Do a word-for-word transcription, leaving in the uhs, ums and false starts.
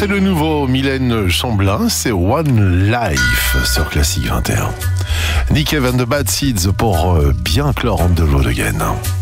c'est le nouveau Mylène Chamblin, c'est One Life sur Classique vingt et un. Nick Cave and the Bad Seeds pour bien clore on the road again.